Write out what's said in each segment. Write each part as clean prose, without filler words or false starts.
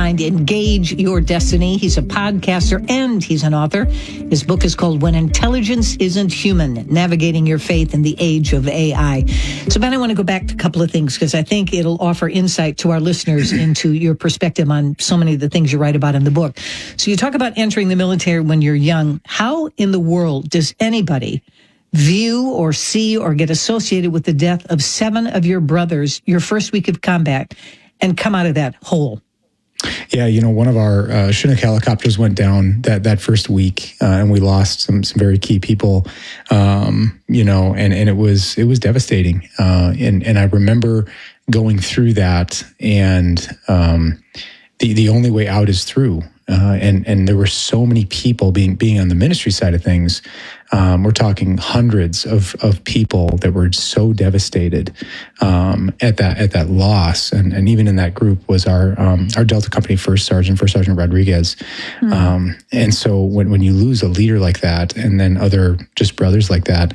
find Engage Your Destiny. He's a podcaster and he's an author. His book is called When Intelligence Isn't Human, Navigating Your Faith in the Age of AI. So, Ben, I want to go back to a couple of things because I think it'll offer insight to our listeners into your perspective on so many of the things you write about in the book. So you talk about entering the military when you're young. How in the world does anybody view or see or get associated with the death of 7 of your brothers your first week of combat and come out of that hole? Yeah, one of our Chinook helicopters went down that first week, and we lost some very key people, and it was devastating. And I remember going through that, and the only way out is through. And there were so many people being on the ministry side of things. We're talking hundreds of people that were so devastated at that loss, and even in that group was our Delta Company First Sergeant Rodriguez. And so when you lose a leader like that, and then other just brothers like that,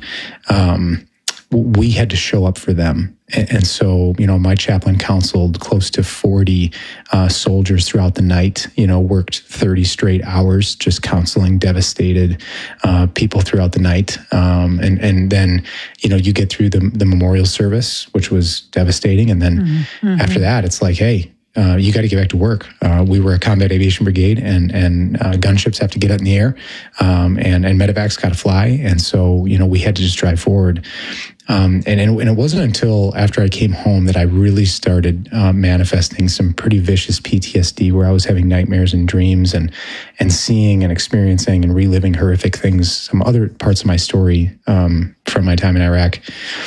we had to show up for them. And so, my chaplain counseled close to 40 soldiers throughout the night, worked 30 straight hours just counseling devastated people throughout the night. And then, you get through the memorial service, which was devastating. And then after that, it's like, hey, you got to get back to work. We were a combat aviation brigade, and gunships have to get up in the air, and medevacs got to fly. And so, we had to just drive forward. And it wasn't until after I came home that I really started manifesting some pretty vicious PTSD, where I was having nightmares and dreams and seeing and experiencing and reliving horrific things, some other parts of my story from my time in Iraq.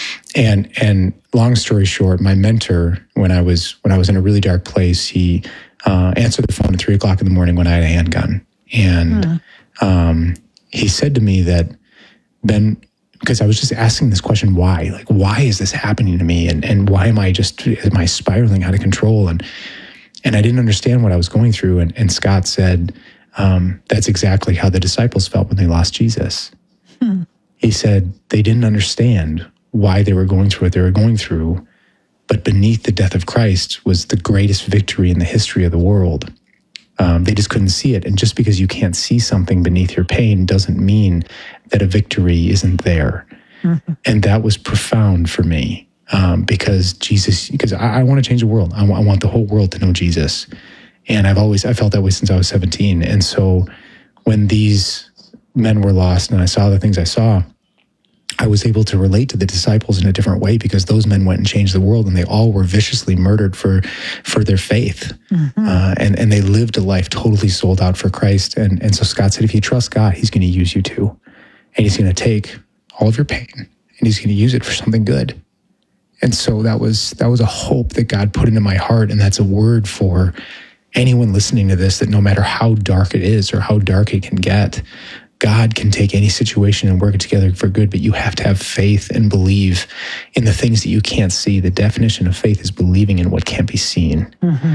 And long story short, my mentor, when I was in a really dark place, he answered the phone at 3:00 in the morning when I had a handgun. And he said to me that, Ben, because I was just asking this question, why? Like, why is this happening to me? And why am I spiraling out of control? And I didn't understand what I was going through. And Scott said, that's exactly how the disciples felt when they lost Jesus. He said they didn't understand why they were going through what they were going through, but beneath the death of Christ was the greatest victory in the history of the world. They just couldn't see it. And just because you can't see something beneath your pain doesn't mean that a victory isn't there. And that was profound for me, because I want to change the world. I want the whole world to know Jesus. And I felt that way since I was 17. And so when these men were lost and I saw the things I saw, I was able to relate to the disciples in a different way, because those men went and changed the world, and they all were viciously murdered for their faith. And they lived a life totally sold out for Christ. And so Scott said, if you trust God, he's going to use you too. And he's going to take all of your pain and he's going to use it for something good. And so that was a hope that God put into my heart. And that's a word for anyone listening to this, that no matter how dark it is or how dark it can get, God can take any situation and work it together for good, but you have to have faith and believe in the things that you can't see. The definition of faith is believing in what can't be seen.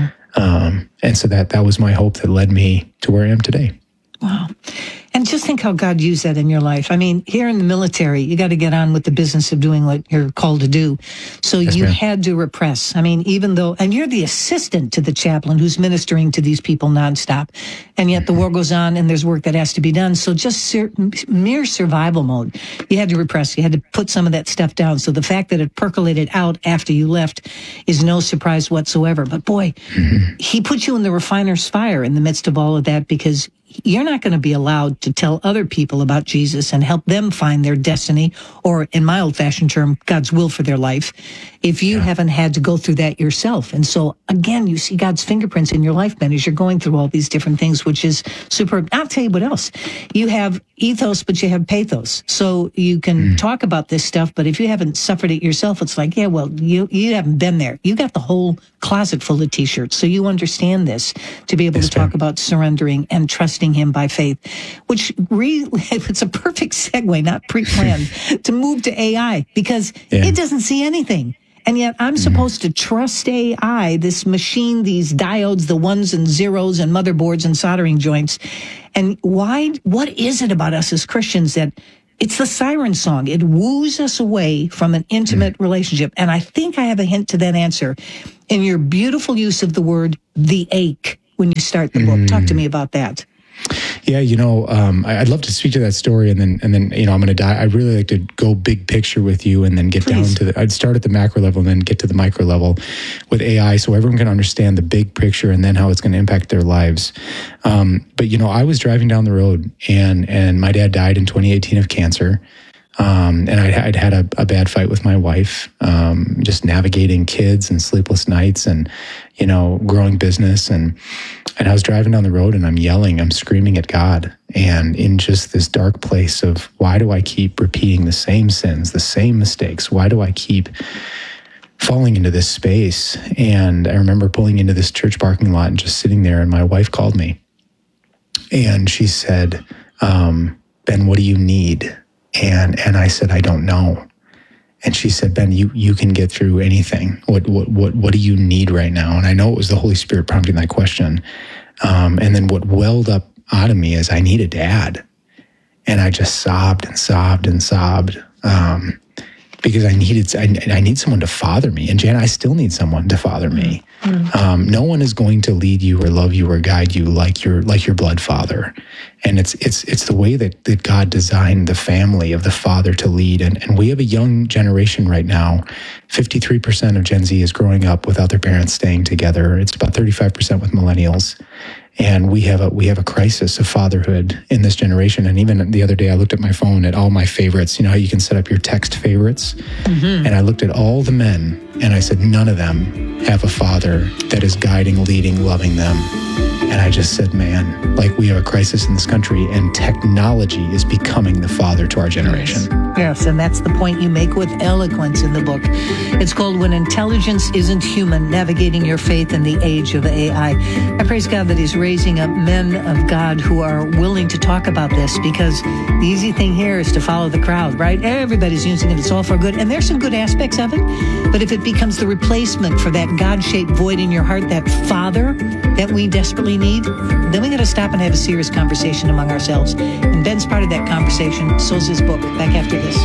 And so that was my hope that led me to where I am today. Wow. And just think how God used that in your life. I mean, here in the military, you got to get on with the business of doing what you're called to do. So yes, you had to repress. I mean, even though, and you're the assistant to the chaplain who's ministering to these people nonstop. And yet the war goes on and there's work that has to be done. So just mere survival mode. You had to repress. You had to put some of that stuff down. So the fact that it percolated out after you left is no surprise whatsoever. But boy, he put you in the refiner's fire in the midst of all of that, because you're not going to be allowed to tell other people about Jesus and help them find their destiny, or in my old-fashioned term, God's will for their life, if you haven't had to go through that yourself. And so, again, you see God's fingerprints in your life, Ben, as you're going through all these different things, which is superb. I'll tell you what else. You have ethos, but you have pathos. So you can talk about this stuff, but if you haven't suffered it yourself, it's like, yeah, well, you haven't been there. You got the whole closet full of T-shirts, so you understand this, to be able to talk about surrendering and trusting him by faith, which it's a perfect segue, not pre-planned, to move to AI, because it doesn't see anything. And yet I'm supposed to trust AI, this machine, these diodes, the ones and zeros and motherboards and soldering joints. And what is it about us as Christians that it's the siren song? It woos us away from an intimate relationship. And I think I have a hint to that answer in your beautiful use of the word, the ache. when you start the book. Talk to me about that. Yeah, I'd love to speak to that story, and then I'm going to die. I'd really like to go big picture with you, and then get down to I'd start at the macro level and then get to the micro level with AI, so everyone can understand the big picture and then how it's going to impact their lives. But I was driving down the road, and my dad died in 2018 of cancer. And I'd had a bad fight with my wife, just navigating kids and sleepless nights and, growing business. And I was driving down the road and I'm screaming at God. And in just this dark place of, why do I keep repeating the same sins, the same mistakes? Why do I keep falling into this space? And I remember pulling into this church parking lot and just sitting there, and my wife called me. And she said, Ben, what do you need? And I said, I don't know. And she said, Ben, you can get through anything. What do you need right now? And I know it was the Holy Spirit prompting that question. And then what welled up out of me is, I need a dad. And I just sobbed and sobbed and sobbed, because I need someone to father me. And Jan, I still need someone to father me. No one is going to lead you or love you or guide you like your blood father. And it's the way that God designed the family of the father to lead. And we have a young generation right now. 53% of Gen Z is growing up without their parents staying together. It's about 35% with millennials. And we have a crisis of fatherhood in this generation. And even the other day, I looked at my phone at all my favorites. You know how you can set up your text favorites? Mm-hmm. And I looked at all the men, and I said, none of them have a father that is guiding, leading, loving them. And I just said, man, like, we have a crisis in this country, and technology is becoming the father to our generation. Yes, and that's the point you make with eloquence in the book. It's called When Intelligence Isn't Human, Navigating Your Faith in the Age of AI. I praise God that he's raising up men of God who are willing to talk about this, because the easy thing here is to follow the crowd, right? Everybody's using it. It's all for good. And there's some good aspects of it. But if it becomes the replacement for that God-shaped void in your heart, that father that we desperately need, then we got to stop and have a serious conversation among ourselves. And Ben's part of that conversation. So's his book. Back after this.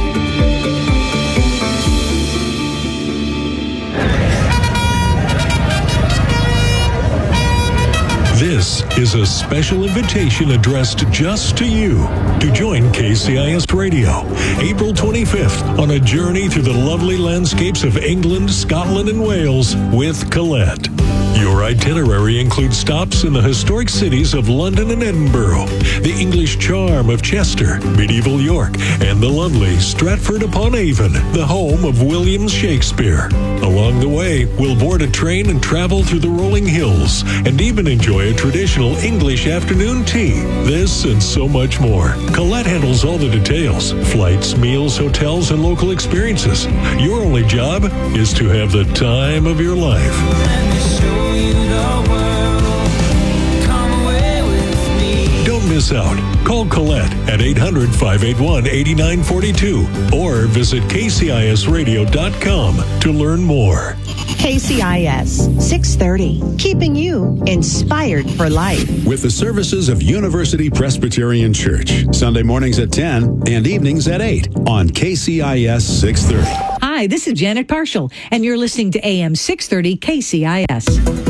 This is a special invitation addressed just to you to join KCIS Radio, April 25th, on a journey through the lovely landscapes of England, Scotland, and Wales with Colette. Your itinerary includes stops in the historic cities of London and Edinburgh, the English charm of Chester, medieval York, and the lovely Stratford-upon-Avon, the home of William Shakespeare. Along the way, we'll board a train and travel through the rolling hills, and even enjoy a traditional English afternoon tea. This and so much more. Colette handles all the details: flights, meals, hotels, and local experiences. Your only job is to have the time of your life. Don't miss out. Call Colette at 800-581-8942 or visit kcisradio.com to learn more. KCIS 630, keeping you inspired for life. With the services of University Presbyterian Church, Sunday mornings at 10 and evenings at 8 on KCIS 630. Hi, this is Janet Parshall, and you're listening to AM 630 KCIS.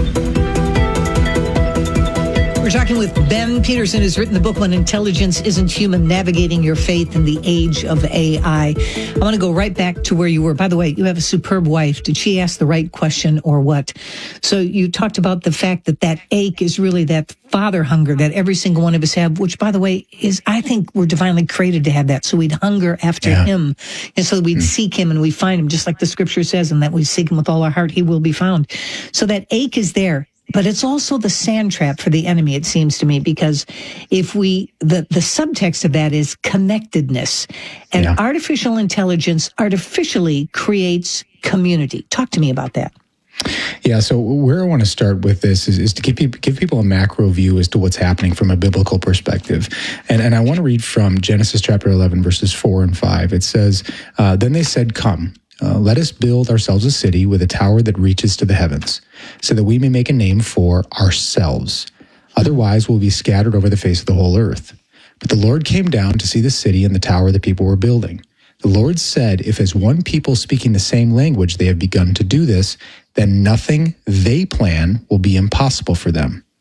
We're talking with Ben Peterson, who's written the book, When Intelligence Isn't Human, Navigating Your Faith in the Age of AI. I want to go right back to where you were. By the way, you have a superb wife. Did she ask the right question or what? So you talked about the fact that ache is really that father hunger that every single one of us have, which, by the way, is, I think we're divinely created to have that. So we'd hunger after him. And so we'd seek him and we find him, just like the scripture says, and that we seek him with all our heart, he will be found. So that ache is there. But it's also the sand trap for the enemy, it seems to me, because if the subtext of that is connectedness, and artificial intelligence artificially creates community. Talk to me about that. Yeah, so where I want to start with this is to give people a macro view as to what's happening from a biblical perspective. And I want to read from Genesis chapter 11, verses 4 and 5. It says, Then they said, Come, let us build ourselves a city with a tower that reaches to the heavens, so that we may make a name for ourselves. Otherwise, we'll be scattered over the face of the whole earth. But the Lord came down to see the city and the tower the people were building. The Lord said, If as one people speaking the same language they have begun to do this, then nothing they plan will be impossible for them.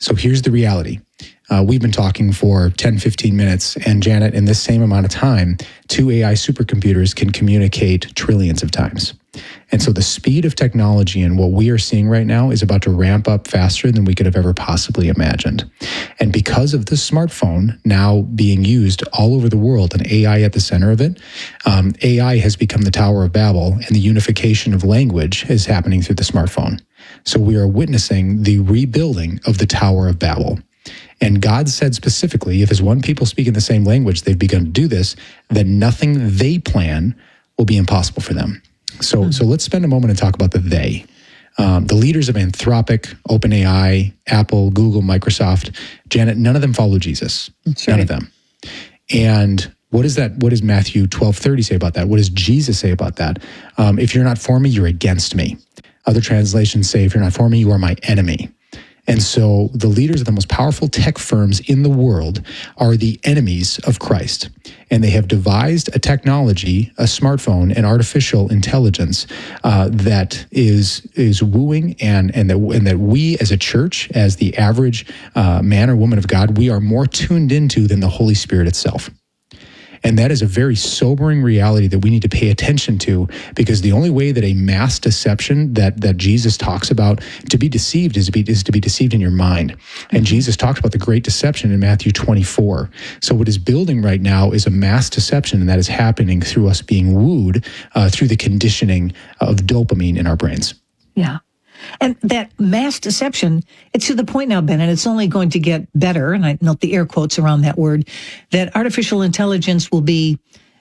So here's the reality. We've been talking for 10, 15 minutes, and Janet, in this same amount of time, 2 AI supercomputers can communicate trillions of times. And so the speed of technology and what we are seeing right now is about to ramp up faster than we could have ever possibly imagined. And because of the smartphone now being used all over the world and AI at the center of it, AI has become the Tower of Babel, and the unification of language is happening through the smartphone. So we are witnessing the rebuilding of the Tower of Babel. And God said specifically, if as one people speak in the same language, they've begun to do this, then nothing they plan will be impossible for them. So let's spend a moment and talk about the they. The leaders of Anthropic, OpenAI, Apple, Google, Microsoft, Janet, none of them follow Jesus. That's none right. of them. And what is that? What does Matthew 12:30 say about that? What does Jesus say about that? If you're not for me, you're against me. Other translations say, if you're not for me, you are my enemy. And so the leaders of the most powerful tech firms in the world are the enemies of Christ. And they have devised a technology, a smartphone, and artificial intelligence that is wooing and that we as a church, as the average man or woman of God, we are more tuned into than the Holy Spirit itself. And that is a very sobering reality that we need to pay attention to, because the only way that a mass deception that Jesus talks about to be deceived is to be deceived in your mind. And Jesus talked about the great deception in Matthew 24. So what is building right now is a mass deception, and that is happening through us being wooed through the conditioning of dopamine in our brains. Yeah. And that mass deception, it's to the point now, Ben, and it's only going to get better, and I note the air quotes around that word, that artificial intelligence will be,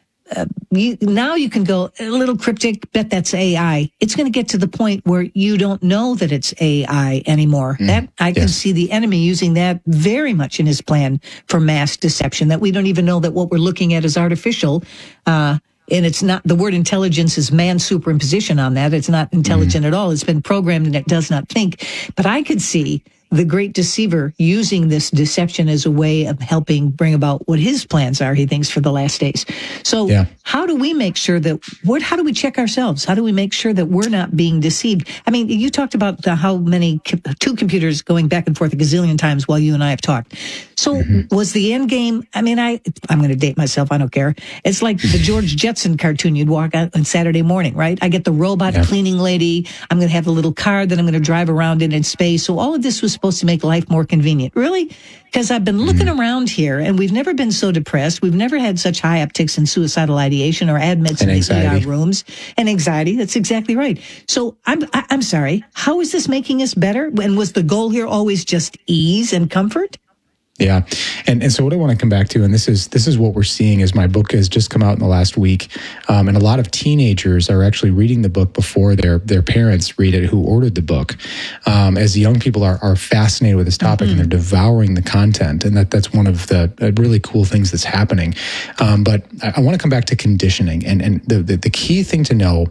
now you can go a little cryptic, bet that's AI. It's going to get to the point where you don't know that it's AI anymore. That I can see the enemy using that very much in his plan for mass deception, that we don't even know that what we're looking at is artificial. And it's not, the word intelligence is man superimposition on that. It's not intelligent at all. It's been programmed and it does not think. But I could see the great deceiver using this deception as a way of helping bring about what his plans are, he thinks, for the last days. So how do we make sure that, how do we check ourselves? How do we make sure that we're not being deceived? I mean, you talked about how many, 2 computers going back and forth a gazillion times while you and I have talked. So was the end game, I mean, I'm going to date myself, I don't care. It's like the George Jetson cartoon you'd walk out on Saturday morning, right? I get the robot cleaning lady. I'm going to have a little car that I'm going to drive around in space. So all of this was supposed to make life more convenient. Really? Because I've been looking around here, and we've never been so depressed. We've never had such high upticks in suicidal ideation or admits in the ER rooms and anxiety. That's exactly right. So I'm sorry. How is this making us better? And was the goal here always just ease and comfort? Yeah. And so what I want to come back to, and this is what we're seeing, is my book has just come out in the last week. And a lot of teenagers are actually reading the book before their parents read it, who ordered the book. As the young people are fascinated with this topic and they're devouring the content. And that's one of the really cool things that's happening. But I want to come back to conditioning. And the key thing to know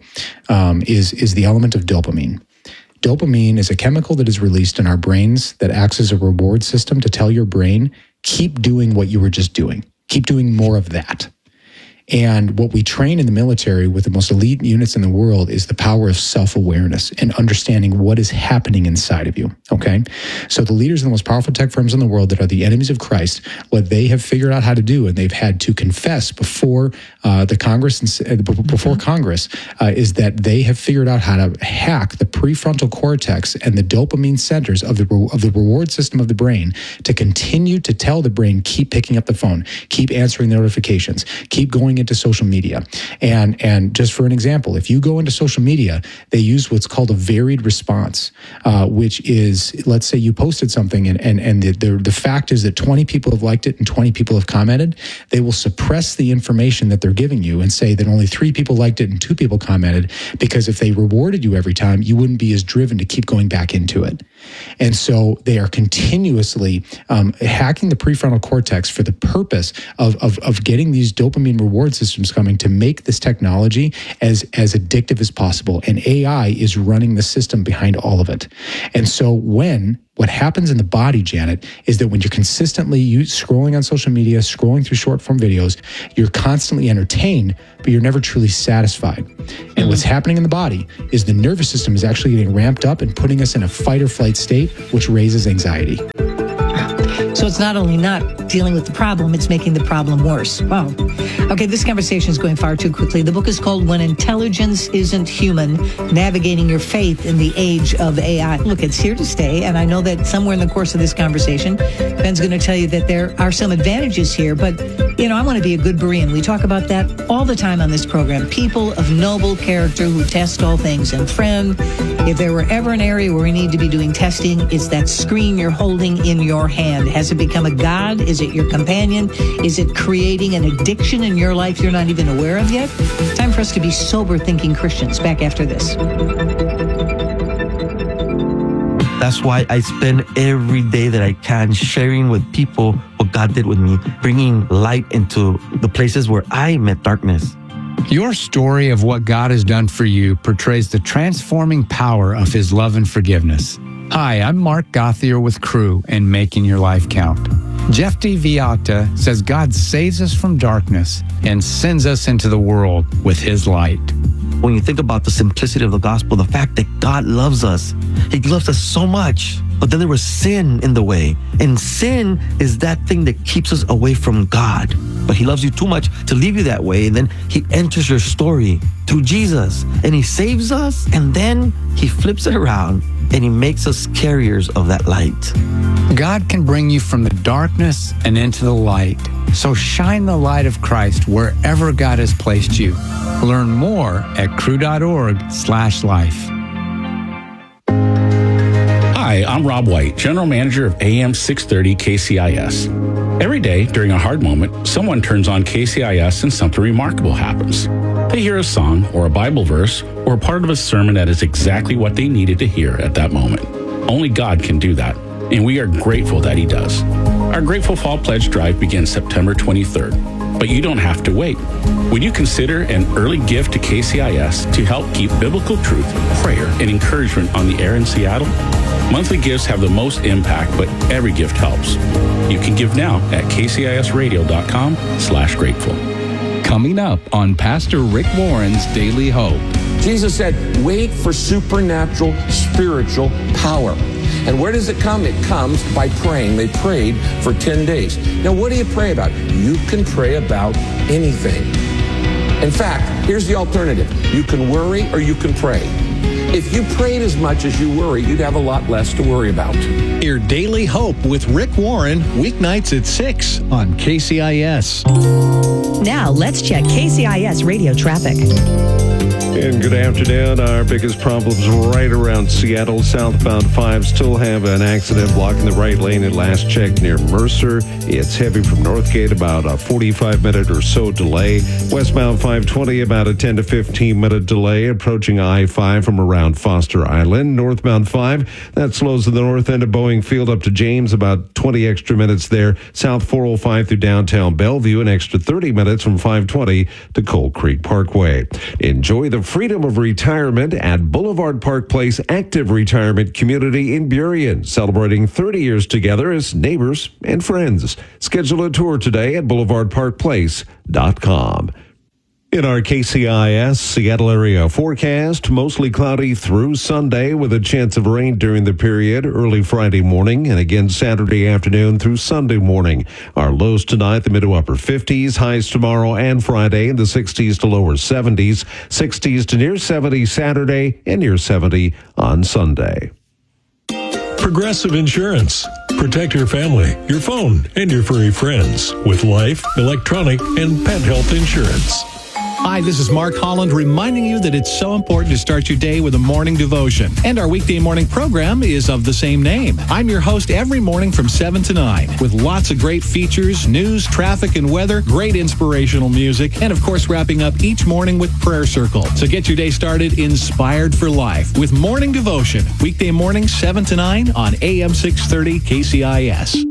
is the element of dopamine. Dopamine is a chemical that is released in our brains that acts as a reward system to tell your brain, keep doing what you were just doing. Keep doing more of that. And what we train in the military with the most elite units in the world is the power of self-awareness and understanding what is happening inside of you, okay? So the leaders of the most powerful tech firms in the world that are the enemies of Christ, what they have figured out how to do, and they've had to confess before the Congress, before Congress, is that they have figured out how to hack the prefrontal cortex and the dopamine centers of the reward system of the brain to continue to tell the brain, keep picking up the phone, keep answering the notifications, keep going into social media. And just for an example, if you go into social media, they use what's called a varied response, which is, let's say you posted something and the fact is that 20 people have liked it and 20 people have commented. They will suppress the information that they're giving you and say that only 3 people liked it and 2 people commented, because if they rewarded you every time, you wouldn't be as driven to keep going back into it. And so they are continuously hacking the prefrontal cortex for the purpose of getting these dopamine reward systems coming to make this technology as addictive as possible. And AI is running the system behind all of it. And so what happens in the body, Janet, is that when you're consistently scrolling on social media, scrolling through short form videos, you're constantly entertained, but you're never truly satisfied. And what's happening in the body is the nervous system is actually getting ramped up and putting us in a fight or flight state, which raises anxiety. So it's not only not dealing with the problem, it's making the problem worse. Wow. Okay, this conversation is going far too quickly. The book is called When Intelligence Isn't Human, Navigating Your Faith in the Age of AI. Look, it's here to stay, and I know that somewhere in the course of this conversation, Ben's going to tell you that there are some advantages here, but, you know, I want to be a good Berean. We talk about that all the time on this program. People of noble character who test all things. And friend, if there were ever an area where we need to be doing testing, it's that screen you're holding in your hand. Has it become a god? Is it your companion? Is it creating an addiction in your life you're not even aware of yet? Time for us to be sober-thinking Christians. Back after this. That's why I spend every day that I can sharing with people what God did with me, bringing light into the places where I met darkness. Your story of what God has done for you portrays the transforming power of His love and forgiveness. Hi, I'm Mark Gothier with Crew and Making Your Life Count. Jeff D. Villata says God saves us from darkness and sends us into the world with His light. When you think about the simplicity of the gospel, the fact that God loves us, He loves us so much, but then there was sin in the way. And sin is that thing that keeps us away from God. But He loves you too much to leave you that way. And then He enters your story through Jesus and He saves us. And then He flips it around and He makes us carriers of that light. God can bring you from the darkness and into the light. So shine the light of Christ wherever God has placed you. Learn more at crew.org/life. Hi, I'm Rob White, General Manager of AM 630 KCIS. Every day during a hard moment, someone turns on KCIS and something remarkable happens. They hear a song or a Bible verse or a part of a sermon that is exactly what they needed to hear at that moment. Only God can do that, and we are grateful that He does. Our Grateful Fall Pledge Drive begins September 23rd, but you don't have to wait. Would you consider an early gift to KCIS to help keep biblical truth, prayer, and encouragement on the air in Seattle? Monthly gifts have the most impact, but every gift helps. You can give now at kcisradio.com/grateful. Coming up on Pastor Rick Warren's Daily Hope. Jesus said, wait for supernatural spiritual power. And where does it come? It comes by praying. They prayed for 10 days. Now, what do you pray about? You can pray about anything. In fact, here's the alternative. You can worry or you can pray. If you prayed as much as you worry, you'd have a lot less to worry about. Hear Daily Hope with Rick Warren, weeknights at 6 on KCIS. Now, let's check KCIS radio traffic. And good afternoon. Our biggest problems right around Seattle. Southbound 5 still have an accident blocking the right lane at last check near Mercer. It's heavy from Northgate, about a 45-minute or so delay. Westbound 520, about a 10 to 15-minute delay approaching I-5 from around Foster Island. Northbound 5, that slows to the north end of Boeing Field up to James, about 20 extra minutes there. South 405 through downtown Bellevue, an extra 30 minutes from 520 to Cold Creek Parkway. Enjoy the freedom of retirement at Boulevard Park Place Active Retirement Community in Burien, celebrating 30 years together as neighbors and friends. Schedule a tour today at boulevardparkplace.com. In our KCIS Seattle area forecast, mostly cloudy through Sunday with a chance of rain during the period early Friday morning and again Saturday afternoon through Sunday morning. Our lows tonight, the mid to upper 50s, highs tomorrow and Friday in the 60s to lower 70s, 60s to near 70 Saturday and near 70 on Sunday. Progressive Insurance. Protect your family, your phone, and your furry friends with life, electronic, and pet health insurance. Hi, this is Mark Holland reminding you that it's so important to start your day with a morning devotion. And our weekday morning program is of the same name. I'm your host every morning from 7 to 9 with lots of great features, news, traffic, and weather, great inspirational music, and of course wrapping up each morning with Prayer Circle. So get your day started inspired for life with morning devotion. Weekday morning 7 to 9 on AM 630 KCIS.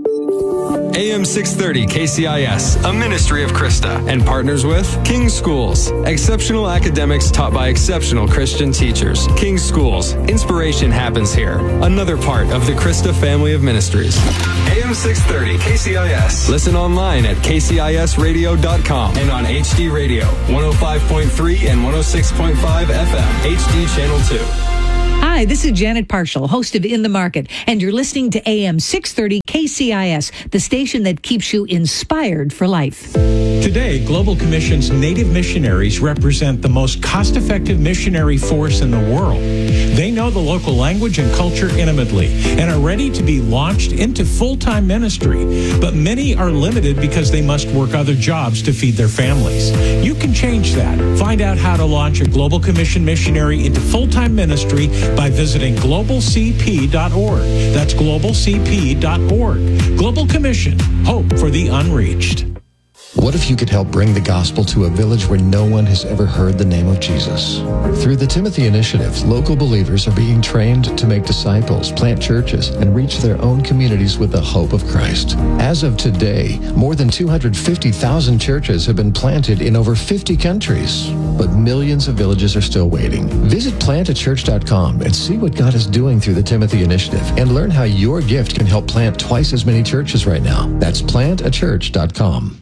AM 630 KCIS, a ministry of Krista, and partners with King's Schools, exceptional academics taught by exceptional Christian teachers. King's Schools, inspiration happens here. Another part of the Krista family of ministries. AM 630 KCIS. Listen online at kcisradio.com and on HD Radio, 105.3 and 106.5 FM, HD Channel 2. Hi, Hi, this is Janet Parshall, host of In the Market, and you're listening to AM 630 KCIS, the station that keeps you inspired for life. Today, Global Commission's Native missionaries represent the most cost-effective missionary force in the world. They know the local language and culture intimately and are ready to be launched into full-time ministry. But many are limited because they must work other jobs to feed their families. You can change that. Find out how to launch a Global Commission missionary into full-time ministry by visiting globalcp.org. That's globalcp.org. Global Commission, hope for the unreached. What if you could help bring the gospel to a village where no one has ever heard the name of Jesus? Through the Timothy Initiative, local believers are being trained to make disciples, plant churches, and reach their own communities with the hope of Christ. As of today, more than 250,000 churches have been planted in over 50 countries, but millions of villages are still waiting. Visit plantachurch.com and see what God is doing through the Timothy Initiative and learn how your gift can help plant twice as many churches right now. That's plantachurch.com.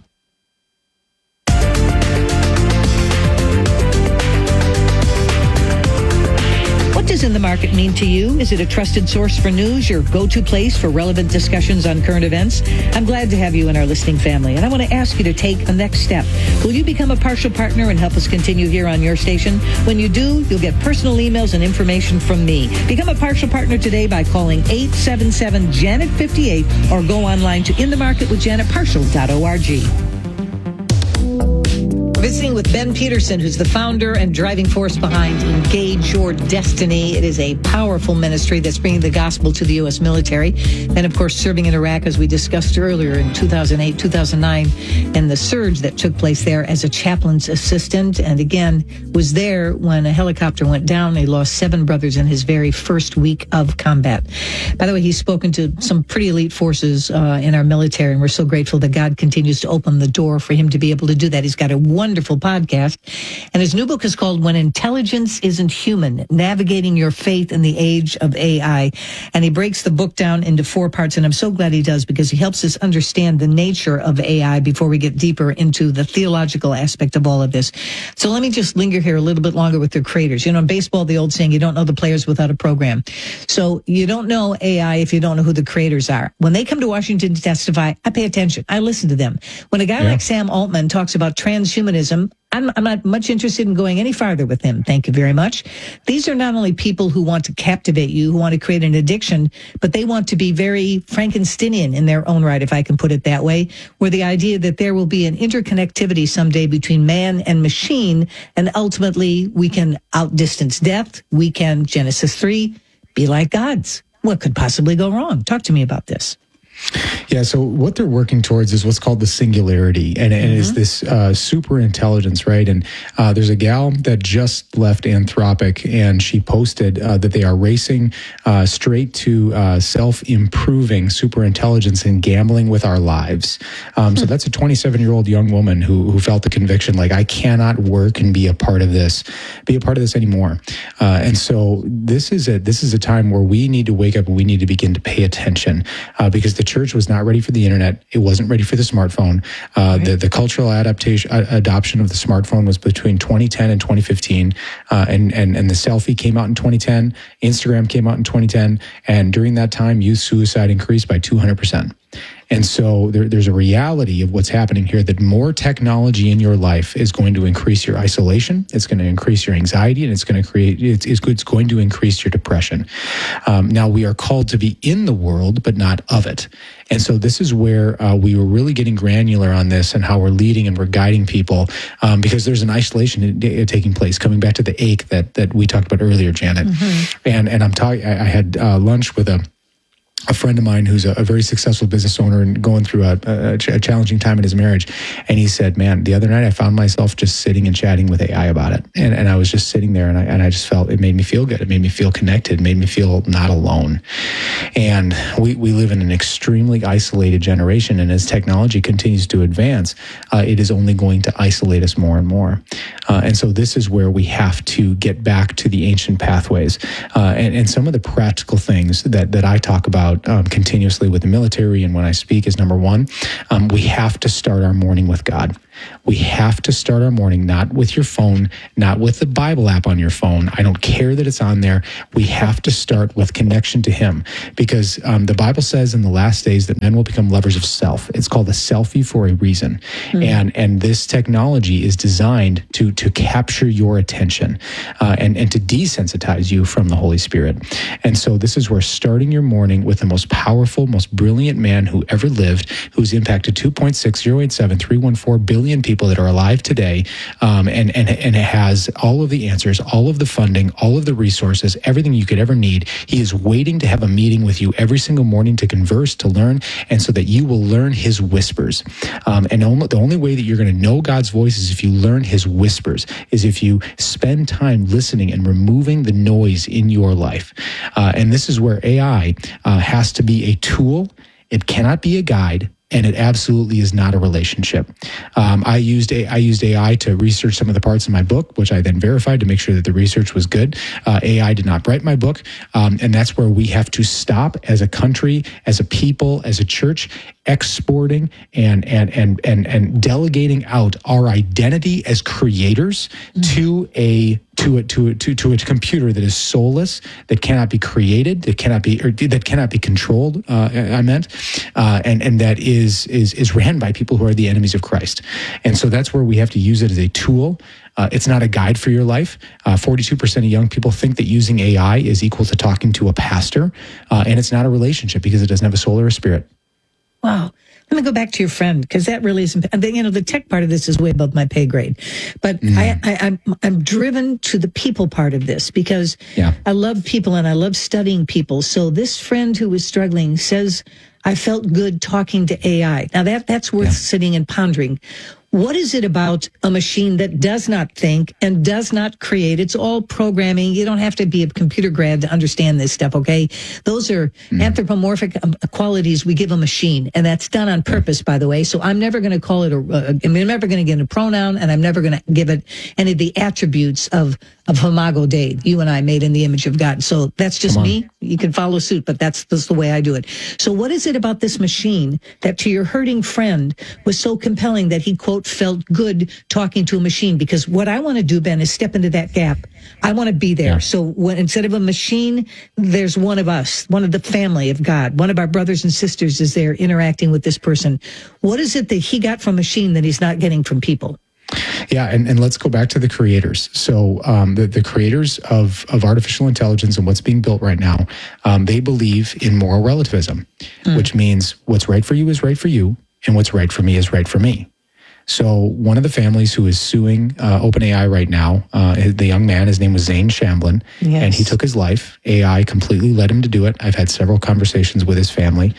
What does In the Market mean to you? Is it a trusted source for news, your go-to place for relevant discussions on current events? I'm glad to have you in our listening family, and I want to ask you to take a next step. Will you become a partial partner and help us continue here on your station? When you do, you'll get personal emails and information from me. Become a partial partner today by calling 877-JANET-58 or go online to inthemarketwithjanetparshall.org. Visiting with Ben Peterson, who's the founder and driving force behind Engage Your Destiny. It is a powerful ministry that's bringing the gospel to the U.S. military. And, of course, serving in Iraq, as we discussed earlier in 2008, 2009, and the surge that took place there as a chaplain's assistant. And, again, was there when a helicopter went down. He lost 7 brothers in his very first week of combat. By the way, he's spoken to some pretty elite forces in our military, and we're so grateful that God continues to open the door for him to be able to do that. He's got a wonderful podcast, and his new book is called When Intelligence Isn't Human, Navigating Your Faith in the Age of AI. And he breaks the book down into 4 parts, and I'm so glad he does, because he helps us understand the nature of AI before we get deeper into the theological aspect of all of this. So let me just linger here a little bit longer with their creators. You know, in baseball, the old saying, you don't know the players without a program. So you don't know AI if you don't know who the creators are. When they come to Washington to testify, I pay attention. I listen to them. When a guy like Sam Altman talks about transhumanism, I'm not much interested in going any farther with him. Thank you very much. These are not only people who want to captivate you, who want to create an addiction, but they want to be very Frankensteinian in their own right, if I can put it that way, where the idea that there will be an interconnectivity someday between man and machine, and ultimately we can outdistance death. We can, Genesis 3, be like gods. What could possibly go wrong? Talk to me about this. Yeah, so what they're working towards is what's called the singularity, and it is this super intelligence, right? And there's a gal that just left Anthropic, and she posted that they are racing straight to self-improving super intelligence and gambling with our lives. So that's a 27-year-old young woman who felt the conviction, like, I cannot work and be a part of this anymore. And so this is a time where we need to wake up and we need to begin to pay attention, because the church was not ready for the internet. It wasn't ready for the smartphone. The cultural adoption of the smartphone was between 2010 and 2015. And the selfie came out in 2010. Instagram came out in 2010. And during that time, youth suicide increased by 200%. And so there's a reality of what's happening here, that more technology in your life is going to increase your isolation. It's going to increase your anxiety, and it's going to increase your depression. Now, we are called to be in the world, but not of it. And so this is where we were really getting granular on this and how we're leading and we're guiding people, because there's an isolation taking place, coming back to the ache that we talked about earlier, Janet. And I had lunch with a friend of mine who's a very successful business owner and going through a challenging time in his marriage. And he said, man, the other night I found myself just sitting and chatting with AI about it. And I was just sitting there, and I just felt it made me feel good. It made me feel connected. It made me feel not alone. And we live in an extremely isolated generation. And as technology continues to advance, it is only going to isolate us more and more. And so this is where we have to get back to the ancient pathways. And some of the practical things that I talk about continuously with the military and when I speak is, number one, we have to start our morning with God. We have to start our morning not with your phone, not with the Bible app on your phone. I don't care that it's on there. We have to start with connection to Him, because the Bible says in the last days that men will become lovers of self. It's called a selfie for a reason. And this technology is designed to capture your attention and to desensitize you from the Holy Spirit. And so this is where starting your morning with the most powerful, most brilliant man who ever lived, who's impacted 2.6087-314 billion people that are alive today, and it has all of the answers, all of the funding, all of the resources, everything you could ever need. He is waiting to have a meeting with you every single morning to converse, to learn, and so that you will learn His whispers. And the only way that you're going to know God's voice is if you learn His whispers, is if you spend time listening and removing the noise in your life. And this is where AI has to be a tool. It cannot be a guide. And it absolutely is not a relationship. I used AI to research some of the parts of my book, which I then verified to make sure that the research was good. AI did not write my book, and that's where we have to stop as a country, as a people, as a church, exporting and delegating out our identity as creators to a computer that is soulless, that cannot be created, that cannot be controlled. And that is ran by people who are the enemies of Christ. And so that's where we have to use it as a tool. It's not a guide for your life. 42% of young people think that using AI is equal to talking to a pastor, and it's not a relationship because it doesn't have a soul or a spirit. Wow. Let me go back to your friend, because that really is, the tech part of this is way above my pay grade. But I'm driven to the people part of this, because I love people and I love studying people. So this friend who was struggling says, I felt good talking to AI. Now that's worth sitting and pondering. What is it about a machine that does not think and does not create? It's all programming. You don't have to be a computer grad to understand this stuff, okay? Those are anthropomorphic qualities we give a machine, and that's done on purpose, by the way. So I'm never going to call it I'm never going to give it a pronoun, and I'm never going to give it any of the attributes of Imago Dei, you and I made in the image of God. So that's just me. You can follow suit, but that's the way I do it. So what is it about this machine that to your hurting friend was so compelling that he, quote, felt good talking to a machine? Because what I want to do, Ben, is step into that gap. I want to be there. Yeah. So instead of a machine, there's one of us, one of the family of God. One of our brothers and sisters is there interacting with this person. What is it that he got from machine that he's not getting from people? Yeah, and let's go back to the creators. So the creators of artificial intelligence and what's being built right now, they believe in moral relativism, which means what's right for you is right for you, and what's right for me is right for me. So one of the families who is suing OpenAI right now, the young man, his name was Zane Shamblin, and he took his life. AI completely led him to do it. I've had several conversations with his family,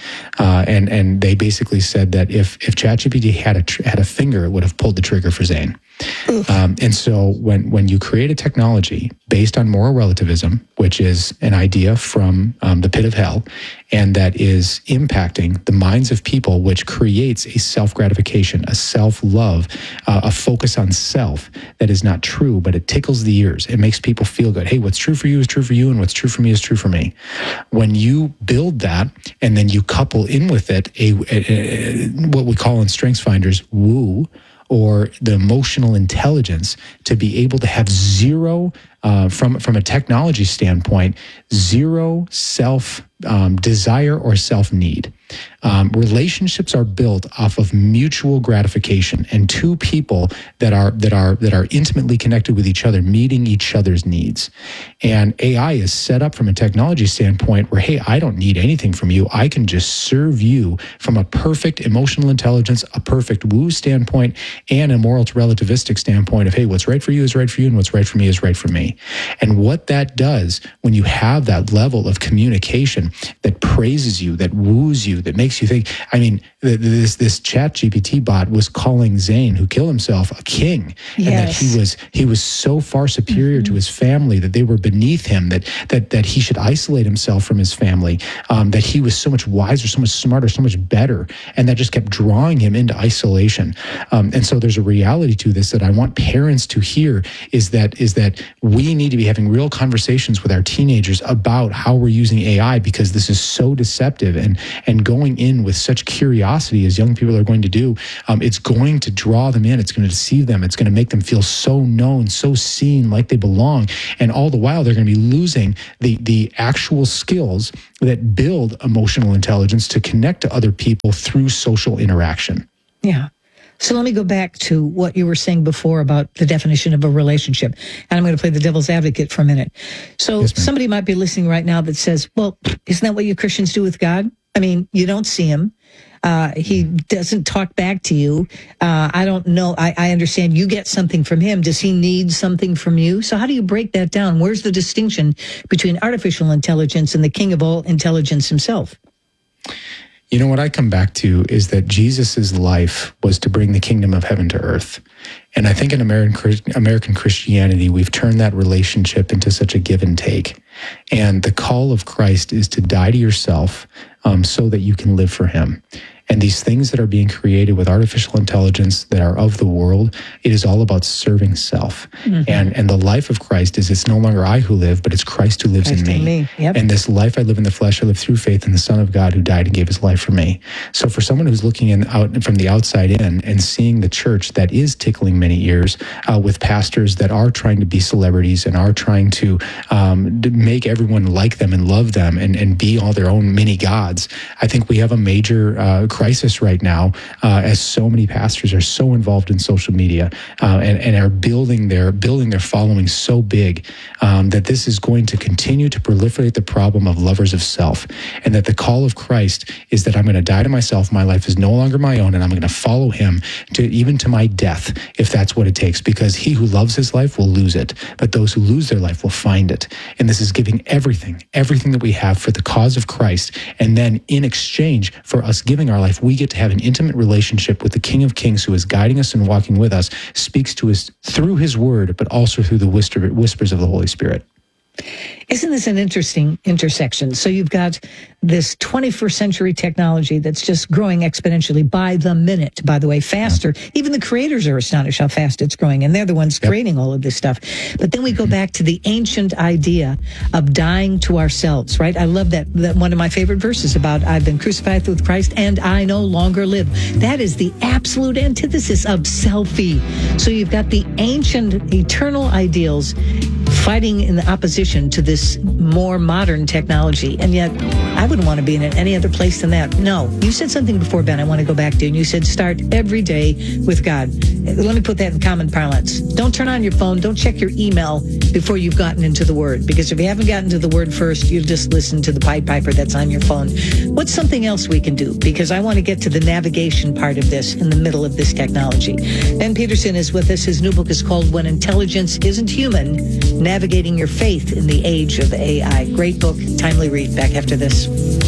and they basically said that if ChatGPT had a finger, it would have pulled the trigger for Zane. And so when you create a technology based on moral relativism, which is an idea from the pit of hell, and that is impacting the minds of people, which creates a self-gratification, a self-love, a focus on self that is not true, but it tickles the ears. It makes people feel good. Hey, what's true for you is true for you, and what's true for me is true for me. When you build that, and then you couple in with it what we call in StrengthsFinders woo, or the emotional intelligence to be able to have zero, from a technology standpoint, zero self desire or self need. Relationships are built off of mutual gratification, and two people that are intimately connected with each other, meeting each other's needs. And AI is set up from a technology standpoint where, hey, I don't need anything from you. I can just serve you from a perfect emotional intelligence, a perfect woo standpoint, and a moral relativistic standpoint of, hey, what's right for you is right for you, and what's right for me is right for me. And what that does when you have that level of communication that praises you, that woos you, that makes you think, I mean, this ChatGPT bot was calling Zane, who killed himself, a king, and that he was so far superior to his family, that they were beneath him, that he should isolate himself from his family, that he was so much wiser, so much smarter, so much better, and that just kept drawing him into isolation. And so there's a reality to this that I want parents to hear, is that we need to be having real conversations with our teenagers about how we're using AI, because this is so deceptive, and going in with such curiosity as young people are going to do, it's going to draw them in. It's going to deceive them. It's going to make them feel so known, so seen, like they belong. And all the while, they're going to be losing the actual skills that build emotional intelligence to connect to other people through social interaction. Yeah. So let me go back to what you were saying before about the definition of a relationship. And I'm going to play the devil's advocate for a minute. So somebody might be listening right now that says, well, isn't that what you Christians do with God? I mean, you don't see him. He doesn't talk back to you. I don't know. I understand you get something from him. Does he need something from you? So how do you break that down? Where's the distinction between artificial intelligence and the king of all intelligence himself? You know, what I come back to is that Jesus's life was to bring the kingdom of heaven to earth. And I think in American Christianity, we've turned that relationship into such a give and take. And the call of Christ is to die to yourself so that you can live for him. And these things that are being created with artificial intelligence that are of the world, it is all about serving self. Mm-hmm. And the life of Christ is, it's no longer I who live, but it's Christ who lives in me. Yep. And this life I live in the flesh, I live through faith in the Son of God who died and gave his life for me. So for someone who's looking out from the outside in and seeing the church that is tickling many ears with pastors that are trying to be celebrities and are trying to make everyone like them and love them and be all their own mini gods, I think we have a major crisis right now, as so many pastors are so involved in social media and are building their following so big that this is going to continue to proliferate the problem of lovers of self, and that the call of Christ is that I'm going to die to myself. My life is no longer my own, and I'm going to follow him even to my death, if that's what it takes, because he who loves his life will lose it, but those who lose their life will find it. And this is giving everything that we have for the cause of Christ, and then in exchange for us giving our life, we get to have an intimate relationship with the King of Kings who is guiding us and walking with us, speaks to us through his word, but also through the whispers of the Holy Spirit. Isn't this an interesting intersection? So you've got this 21st century technology that's just growing exponentially by the minute, by the way, faster. Yeah. Even the creators are astonished how fast it's growing, and they're the ones creating all of this stuff. But then we go back to the ancient idea of dying to ourselves, right? I love that one of my favorite verses about I've been crucified with Christ and I no longer live. That is the absolute antithesis of selfie. So you've got the ancient eternal ideals fighting in the opposition to this more modern technology. And yet, I wouldn't want to be in any other place than that. No. You said something before, Ben, I want to go back to, and you said start every day with God. Let me put that in common parlance. Don't turn on your phone. Don't check your email before you've gotten into the Word. Because if you haven't gotten to the Word first, you'll just listen to the Pied Piper that's on your phone. What's something else we can do? Because I want to get to the navigation part of this in the middle of this technology. Ben Peterson is with us. His new book is called When Intelligence Isn't Human, Navigating Your Faith in the Age of AI. Great book, timely read. Back after this.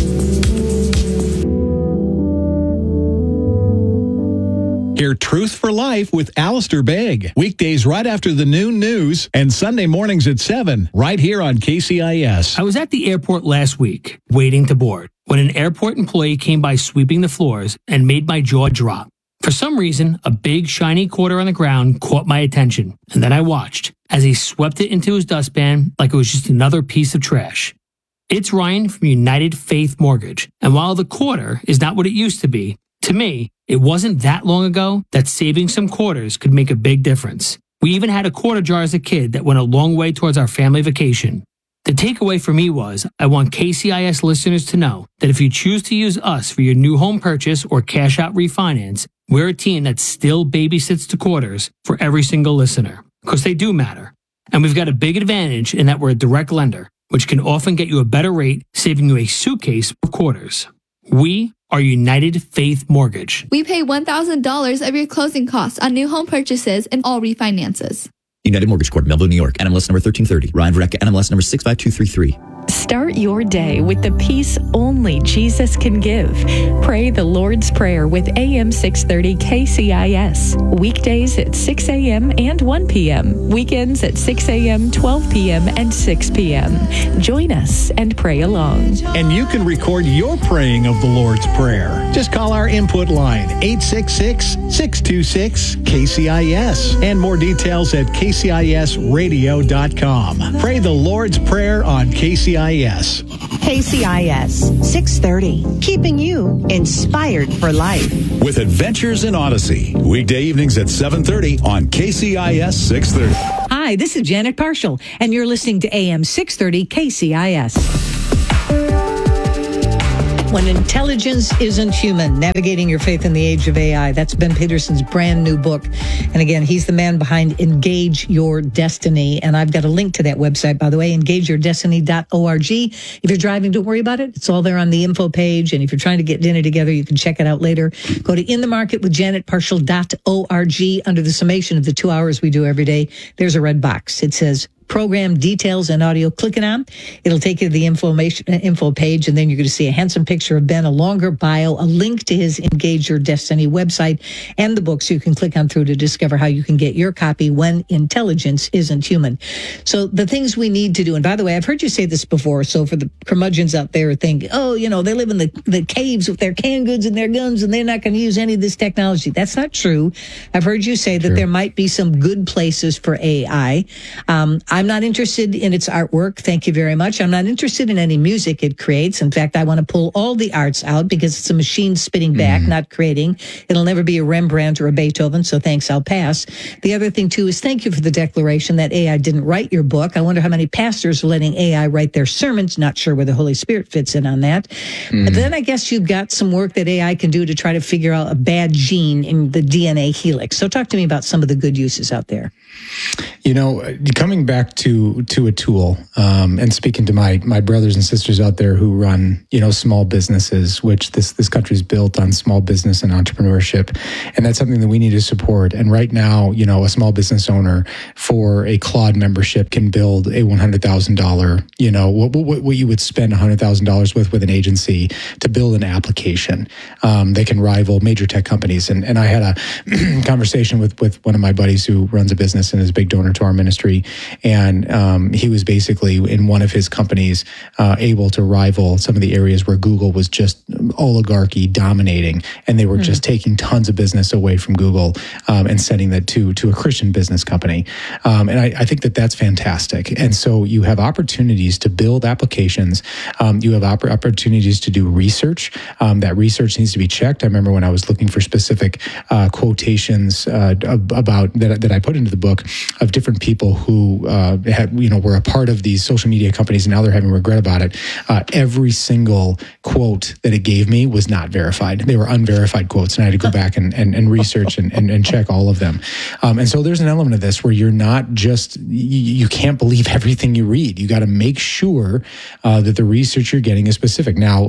Hear Truth for Life with Alistair Begg. Weekdays right after the noon news and Sunday mornings at 7, right here on KCIS. I was at the airport last week, waiting to board, when an airport employee came by sweeping the floors and made my jaw drop. For some reason, a big shiny quarter on the ground caught my attention, and then I watched as he swept it into his dustpan like it was just another piece of trash. It's Ryan from United Faith Mortgage, and while the quarter is not what it used to be, to me, it wasn't that long ago that saving some quarters could make a big difference. We even had a quarter jar as a kid that went a long way towards our family vacation. The takeaway for me was, I want KCIS listeners to know that if you choose to use us for your new home purchase or cash out refinance, we're a team that still babysits the quarters for every single listener, because they do matter. And we've got a big advantage in that we're a direct lender, which can often get you a better rate, saving you a suitcase of quarters. We are United Faith Mortgage. We pay $1,000 of your closing costs on new home purchases and all refinances. United Mortgage Corp, Melville, New York. NMLS number 1330. Ryan Verrecka, NMLS number 65233. Start your day with the peace only Jesus can give. Pray the Lord's Prayer with AM 630 KCIS. Weekdays at 6 a.m. and 1 p.m. Weekends at 6 a.m., 12 p.m., and 6 p.m. Join us and pray along. And you can record your praying of the Lord's Prayer. Just call our input line, 866-626-KCIS. And more details at kcisradio.com. Pray the Lord's Prayer on KCIS. Hey, KCIS 630, keeping you inspired for life. With Adventures in Odyssey, weekday evenings at 7:30 on KCIS 630. Hi, this is Janet Parshall, and you're listening to AM 630 KCIS. When Intelligence Isn't Human, Navigating Your Faith in the Age of AI. That's Ben Peterson's brand new book. And again, he's the man behind Engage Your Destiny. And I've got a link to that website, by the way, engageyourdestiny.org. If you're driving, don't worry about it. It's all there on the info page. And if you're trying to get dinner together, you can check it out later. Go to inthemarketwithjanetparshall.org. Under the summation of the 2 hours we do every day, there's a red box. It says program details and audio. Click it on. It'll take you to the info page, and then you're going to see a handsome picture of Ben, a longer bio, a link to his Engage Your Destiny website, and the books you can click on through to discover how you can get your copy When Intelligence Isn't Human. So the things we need to do, and by the way, I've heard you say this before, so for the curmudgeons out there who think, oh, you know, they live in the caves with their canned goods and their guns, and they're not going to use any of this technology. That's not true. I've heard you say that there might be some good places for AI. I'm not interested in its artwork. Thank you very much. I'm not interested in any music it creates. In fact, I want to pull all the arts out because it's a machine spitting back, not creating. It'll never be a Rembrandt or a Beethoven, so thanks, I'll pass. The other thing, too, is thank you for the declaration that AI didn't write your book. I wonder how many pastors are letting AI write their sermons. Not sure where the Holy Spirit fits in on that. But then I guess you've got some work that AI can do to try to figure out a bad gene in the DNA helix. So talk to me about some of the good uses out there. You know, coming back to a tool, and speaking to my brothers and sisters out there who run, you know, small businesses, which this country is built on small business and entrepreneurship, and that's something that we need to support. And right now, you know, a small business owner for a Claude membership can build a $100,000, you know, what you would spend $100,000 with an agency to build an application. They can rival major tech companies. And I had a conversation with one of my buddies who runs a business and is a big donor to our ministry. And he was basically in one of his companies able to rival some of the areas where Google was just oligarchy dominating, and they were just taking tons of business away from Google and sending that to a Christian business company. And I think that that's fantastic. And so you have opportunities to build applications. You have opportunities to do research. That research needs to be checked. I remember when I was looking for specific quotations about that I put into the book of different people who were a part of these social media companies, and now they're having regret about it. Every single quote that it gave me was not verified. They were unverified quotes, and I had to go back and research and check all of them. And so there's an element of this where you're not just, you can't believe everything you read. You got to make sure that the research you're getting is specific. Now,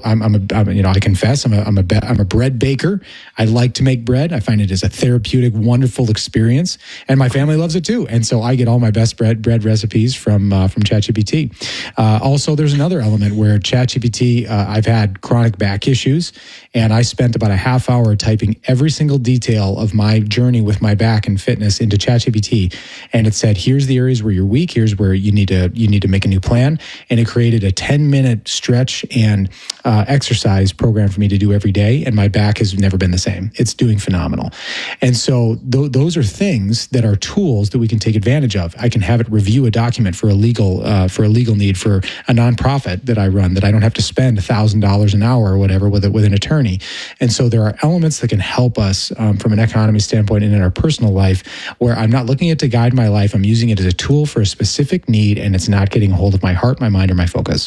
I confess, I'm a bread baker. I like to make bread. I find it is a therapeutic, wonderful experience, and my family loves it too. And so I get all my best bread recipes from ChatGPT. Also, there's another element where ChatGPT, I've had chronic back issues, and I spent about a half hour typing every single detail of my journey with my back and fitness into ChatGPT, and it said, here's the areas where you're weak, here's where you need to make a new plan, and it created a 10-minute stretch and exercise program for me to do every day, and my back has never been the same. It's doing phenomenal. And so those are things that are tools that we can take advantage of. I can have it review a document for a legal need for a nonprofit that I run, that I don't have to spend $1,000 an hour or whatever with an attorney. And so there are elements that can help us from an economy standpoint and in our personal life, where I'm not looking at it to guide my life. I'm using it as a tool for a specific need, and it's not getting a hold of my heart, my mind, or my focus.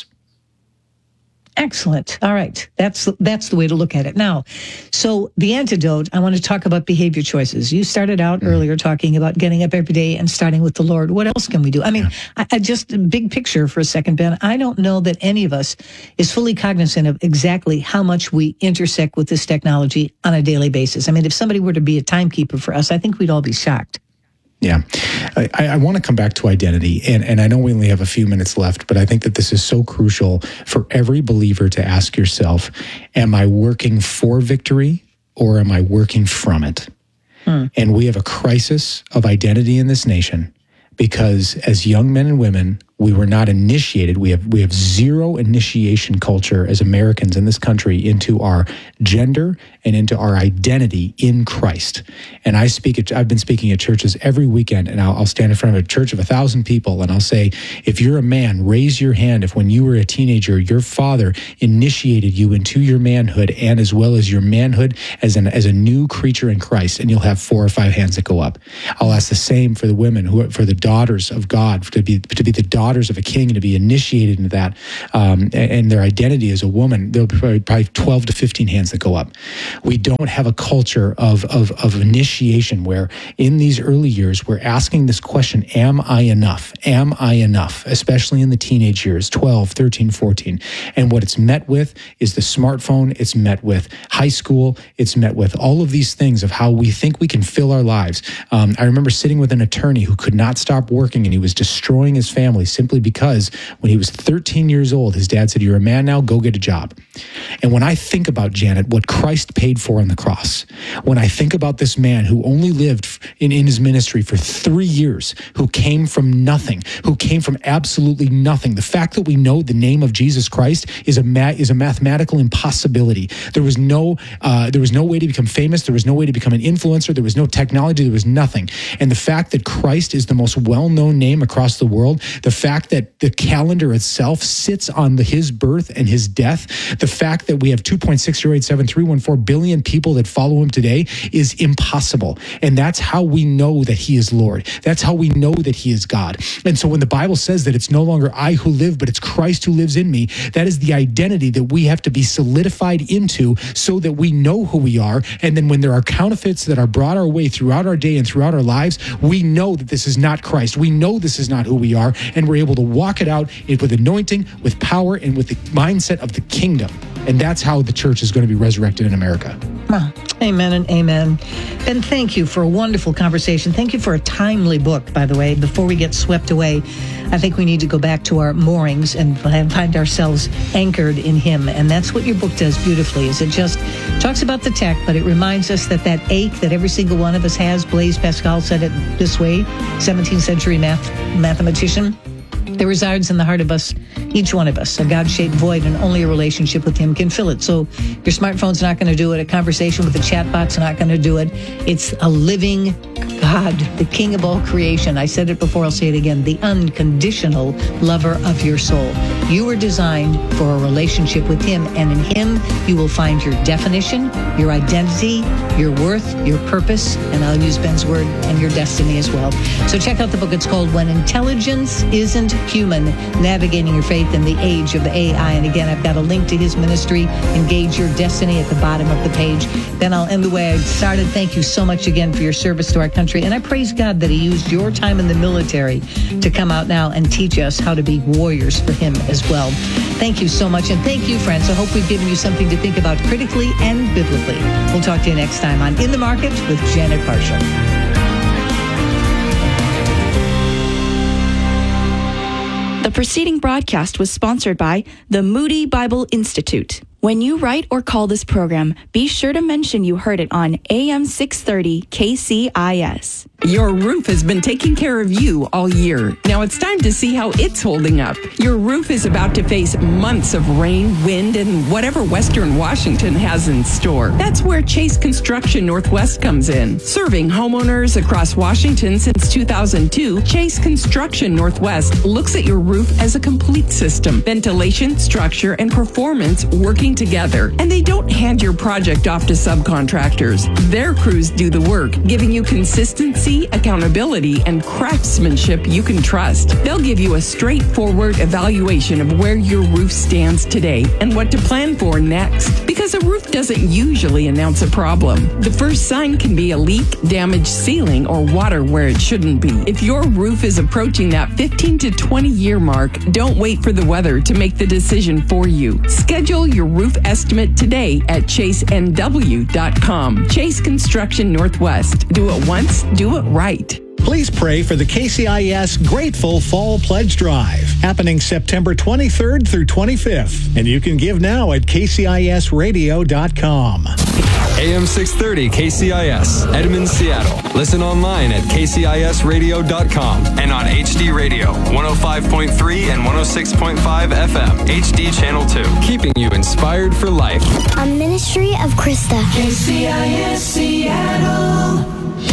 Excellent. All right. That's the way to look at it. Now, so the antidote, I want to talk about behavior choices. You started out earlier talking about getting up every day and starting with the Lord. What else can we do? I mean, I just big picture for a second, Ben. I don't know that any of us is fully cognizant of exactly how much we intersect with this technology on a daily basis. I mean, if somebody were to be a timekeeper for us, I think we'd all be shocked. Yeah. I want to come back to identity, and I know we only have a few minutes left, but I think that this is so crucial for every believer to ask yourself, am I working for victory or am I working from it? And we have a crisis of identity in this nation because as young men and women, We were not initiated. We have zero initiation culture as Americans in this country into our gender and into our identity in Christ. And I've been speaking at churches every weekend, and I'll stand in front of a church of 1,000 people, and I'll say, if you're a man, raise your hand if when you were a teenager, your father initiated you into your manhood and as well as your manhood as a new creature in Christ, and you'll have 4 or 5 hands that go up. I'll ask the same for the women, for the daughters of God, to be the daughters of a king and to be initiated into that, and their identity as a woman. There'll be probably 12 to 15 hands that go up. We don't have a culture of initiation where in these early years we're asking this question, am I enough? Am I enough? Especially in the teenage years, 12, 13, 14. And what it's met with is the smartphone. It's met with high school. It's met with all of these things of how we think we can fill our lives. I remember sitting with an attorney who could not stop working, and he was destroying his family simply because when he was 13 years old, his dad said, you're a man now, go get a job. And when I think about, Janet, what Christ paid for on the cross, when I think about this man who only lived in his ministry for 3 years, who came from nothing, who came from absolutely nothing. The fact that we know the name of Jesus Christ is a mathematical impossibility. There was no way to become famous. There was no way to become an influencer. There was no technology. There was nothing. And the fact that Christ is the most well-known name across the world, the fact that the calendar itself sits on his birth and his death, the fact that we have 2.6087314 billion people that follow him today is impossible. And that's how we know that he is Lord. That's how we know that he is God. And so when the Bible says that it's no longer I who live, but it's Christ who lives in me, that is the identity that we have to be solidified into so that we know who we are. And then when there are counterfeits that are brought our way throughout our day and throughout our lives, we know that this is not Christ. We know this is not who we are, and we're able to walk it out with anointing, with power, and with the mindset of the kingdom. And that's how the church is going to be resurrected in America. Amen and amen. And thank you for a wonderful conversation. Thank you for a timely book, by the way. Before we get swept away, I think we need to go back to our moorings and find ourselves anchored in him. And that's what your book does beautifully, is it just talks about the tech, but it reminds us that ache that every single one of us has, Blaise Pascal said it this way, 17th century mathematician, there resides in the heart of us, each one of us, a God-shaped void, and only a relationship with him can fill it. So your smartphone's not going to do it. A conversation with a chatbot's not going to do it. It's a living God, the King of all creation. I said it before, I'll say it again, the unconditional lover of your soul. You were designed for a relationship with him, and in him you will find your definition, your identity, your worth, your purpose, and I'll use Ben's word, and your destiny as well. So check out the book. It's called When Intelligence Isn't Human, Navigating Your Faith in the Age of AI. And again, I've got a link to his ministry, Engage Your Destiny, at the bottom of the page. Then I'll end the way I started. Thank you so much again for your service to our country. And I praise God that he used your time in the military to come out now and teach us how to be warriors for him as well. Thank you so much. And thank you, friends. I hope we've given you something to think about critically and biblically. We'll talk to you next time on In the Market with Janet Parshall. The preceding broadcast was sponsored by the Moody Bible Institute. When you write or call this program, be sure to mention you heard it on AM 630 KCIS. Your roof has been taking care of you all year. Now it's time to see how it's holding up. Your roof is about to face months of rain, wind, and whatever Western Washington has in store. That's where Chase Construction Northwest comes in. Serving homeowners across Washington since 2002, Chase Construction Northwest looks at your roof as a complete system. Ventilation, structure, and performance working together. And they don't hand your project off to subcontractors. Their crews do the work, giving you consistency, accountability, and craftsmanship you can trust. They'll give you a straightforward evaluation of where your roof stands today and what to plan for next. Because a roof doesn't usually announce a problem. The first sign can be a leak, damaged ceiling, or water where it shouldn't be. If your roof is approaching that 15 to 20 year mark, don't wait for the weather to make the decision for you. Schedule your roof estimate today at chasenw.com. Chase Construction Northwest. Do it once, do it right. Please pray for the KCIS Grateful Fall Pledge Drive, happening September 23rd through 25th. And you can give now at kcisradio.com. AM 630 KCIS, Edmonds, Seattle. Listen online at kcisradio.com and on HD Radio, 105.3 and 106.5 FM, HD Channel 2. Keeping you inspired for life. A ministry of Krista. KCIS Seattle.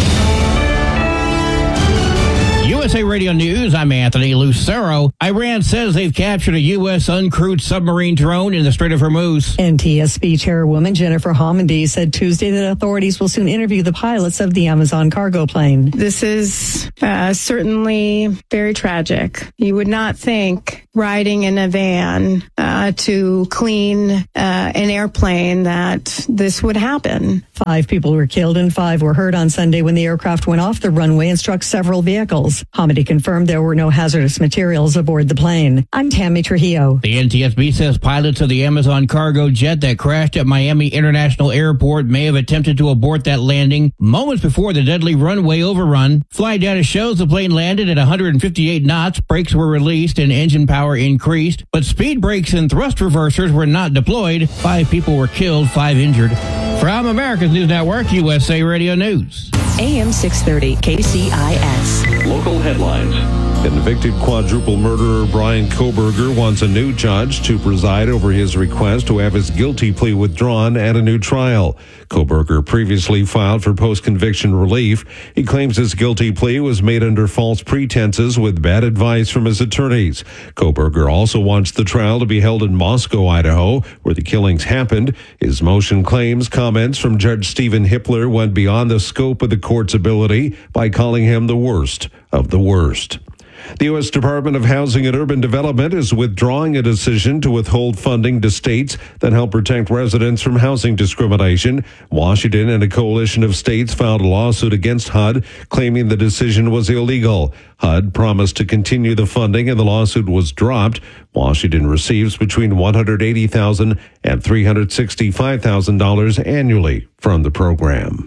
USA Radio News, I'm Anthony Lucero. Iran says they've captured a U.S. uncrewed submarine drone in the Strait of Hormuz. NTSB Chairwoman Jennifer Homendy said Tuesday that authorities will soon interview the pilots of the Amazon cargo plane. This is certainly very tragic. You would not think riding in a van to clean an airplane that this would happen. 5 people were killed and 5 were hurt on Sunday when the aircraft went off the runway and struck several vehicles. Homendy confirmed there were no hazardous materials aboard the plane. I'm Tammy Trujillo. The NTSB says pilots of the Amazon cargo jet that crashed at Miami International Airport may have attempted to abort that landing moments before the deadly runway overrun. Flight data shows the plane landed at 158 knots, brakes were released, and engine power increased, but speed brakes and thrust reversers were not deployed. 5 people were killed, 5 injured. From America's News Network, USA Radio News. AM 630 KCIS. Local headlines. Convicted quadruple murderer Bryan Kohberger wants a new judge to preside over his request to have his guilty plea withdrawn at a new trial. Kohberger previously filed for post-conviction relief. He claims his guilty plea was made under false pretenses with bad advice from his attorneys. Kohberger also wants the trial to be held in Moscow, Idaho, where the killings happened. His motion claims comments from Judge Stephen Hippler went beyond the scope of the court's ability by calling him the worst of the worst. The U.S. Department of Housing and Urban Development is withdrawing a decision to withhold funding to states that help protect residents from housing discrimination. Washington and a coalition of states filed a lawsuit against HUD, claiming the decision was illegal. HUD promised to continue the funding, and the lawsuit was dropped. Washington receives between $180,000 and $365,000 annually from the program.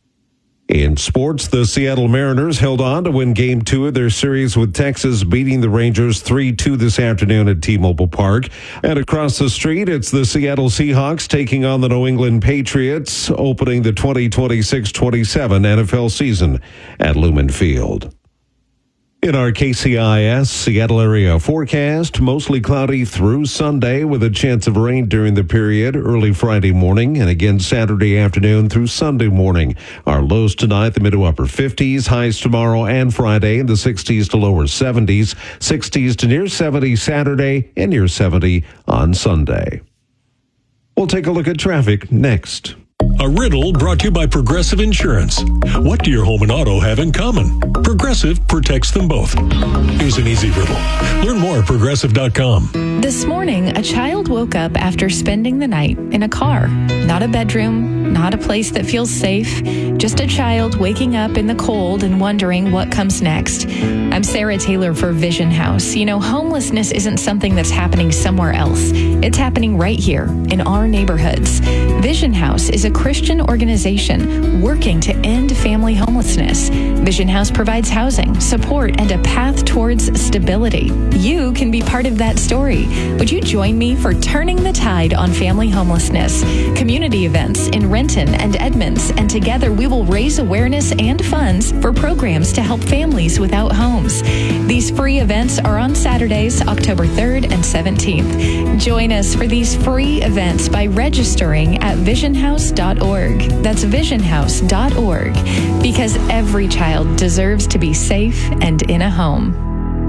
In sports, the Seattle Mariners held on to win Game 2 of their series with Texas, beating the Rangers 3-2 this afternoon at T-Mobile Park. And across the street, it's the Seattle Seahawks taking on the New England Patriots, opening the 2026-27 NFL season at Lumen Field. In our KCIS Seattle area forecast, mostly cloudy through Sunday with a chance of rain during the period early Friday morning and again Saturday afternoon through Sunday morning. Our lows tonight, the mid to upper 50s, highs tomorrow and Friday in the 60s to lower 70s, 60s to near 70 Saturday and near 70 on Sunday. We'll take a look at traffic next. A riddle brought to you by Progressive Insurance. What do your home and auto have in common? Progressive protects them both. Here's an easy riddle. Learn more at Progressive.com. This morning, a child woke up after spending the night in a car. Not a bedroom, not a place that feels safe, just a child waking up in the cold and wondering what comes next. I'm Sarah Taylor for Vision House. You know, homelessness isn't something that's happening somewhere else. It's happening right here in our neighborhoods. Vision House is a Christian organization working to end family homelessness. Vision House provides housing, support, and a path towards stability. You can be part of that story. Would you join me for Turning the Tide on Family Homelessness? Community events in Renton and Edmonds, and together we will raise awareness and funds for programs to help families without homes. These free events are on Saturdays, October 3rd and 17th. Join us for these free events by registering at visionhouse.org. That's visionhouse.org, because every child deserves to be safe and in a home.